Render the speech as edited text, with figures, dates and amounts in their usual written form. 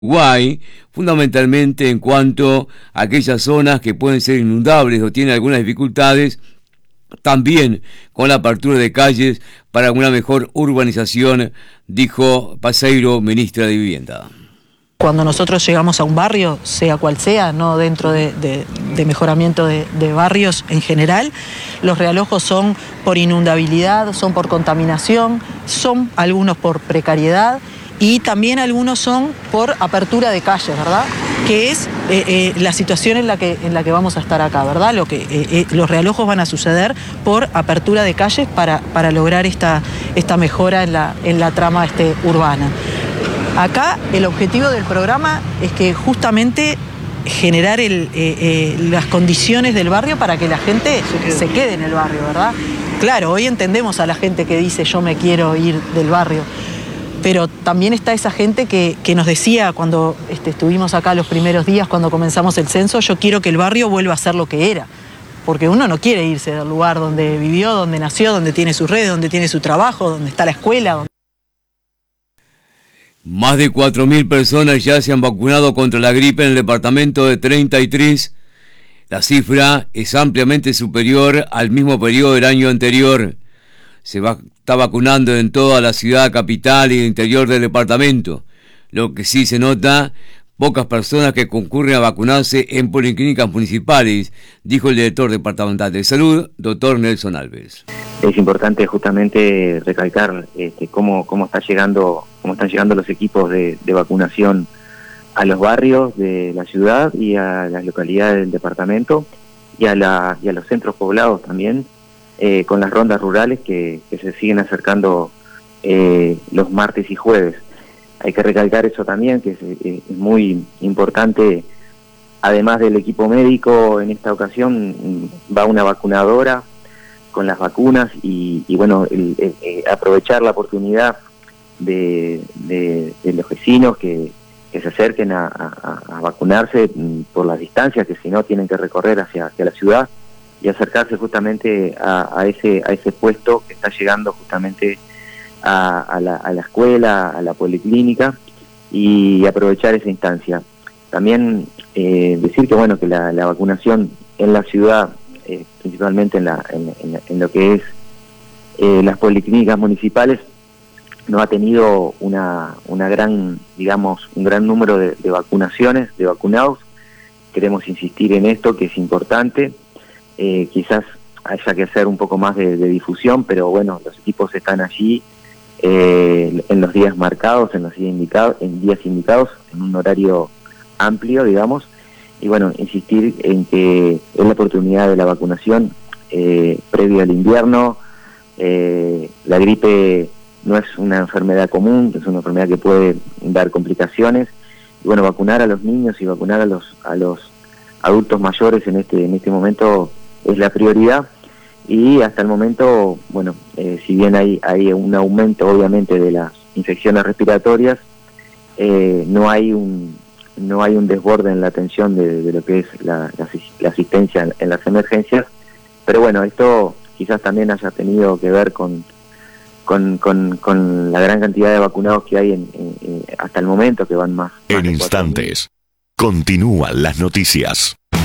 Uruguay, fundamentalmente en cuanto a aquellas zonas que pueden ser inundables o tienen algunas dificultades, también con la apertura de calles para una mejor urbanización, dijo Paseiro, ministra de Vivienda. Cuando nosotros llegamos a un barrio, sea cual sea, no dentro de mejoramiento de barrios en general, los realojos son por inundabilidad, son por contaminación, son algunos por precariedad y también algunos son por apertura de calles, ¿verdad? Que es la situación en la que vamos a estar acá, ¿verdad? Los realojos van a suceder por apertura de calles para lograr esta mejora en la trama urbana. Acá el objetivo del programa es que justamente generar las condiciones del barrio para que la gente se quede en el barrio, ¿verdad? Claro, hoy entendemos a la gente que dice yo me quiero ir del barrio, pero también está esa gente que nos decía cuando estuvimos acá los primeros días, cuando comenzamos el censo, yo quiero que el barrio vuelva a ser lo que era, porque uno no quiere irse del lugar donde vivió, donde nació, donde tiene sus redes, donde tiene su trabajo, donde está la escuela. Más de 4.000 personas ya se han vacunado contra la gripe en el departamento de 33. La cifra es ampliamente superior al mismo periodo del año anterior. Está vacunando en toda la ciudad capital y el interior del departamento. Lo que sí se nota, pocas personas que concurren a vacunarse en policlínicas municipales, dijo el director departamental de salud, doctor Nelson Alves. Es importante justamente recalcar cómo están llegando los equipos de vacunación a los barrios de la ciudad y a las localidades del departamento y a los centros poblados también, con las rondas rurales que se siguen acercando los martes y jueves. Hay que recalcar eso también, que es muy importante. Además del equipo médico, en esta ocasión va una vacunadora con las vacunas y bueno, aprovechar la oportunidad de los vecinos que se acerquen a vacunarse por las distancias que si no tienen que recorrer hacia la ciudad y acercarse justamente a ese puesto que está llegando justamente a la escuela, a la policlínica, y aprovechar esa instancia. También decir que bueno, que la vacunación en la ciudad, principalmente en lo que es las policlínicas municipales, no ha tenido un gran número de vacunaciones, de vacunados. Queremos insistir en esto, que es importante. Quizás haya que hacer un poco más de difusión, pero bueno, los equipos están allí en los días marcados, en días indicados, en un horario amplio, digamos, y bueno, insistir en que es la oportunidad de la vacunación previo al invierno. La gripe no es una enfermedad común, es una enfermedad que puede dar complicaciones, y bueno, vacunar a los niños y vacunar a los adultos mayores en este momento es la prioridad. Y hasta el momento, bueno, si bien hay un aumento obviamente de las infecciones respiratorias, no hay un desborde en la atención de lo que es la asistencia en las emergencias, pero bueno, esto quizás también haya tenido que ver con la gran cantidad de vacunados que hay hasta el momento, que van más en instantes. Continúan las noticias.